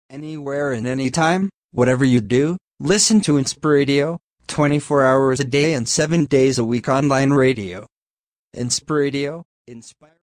Anywhere and anytime, whatever you do, listen to Inspiradio, 24 hours a day and 7 days a week online radio. Inspiradio, inspire.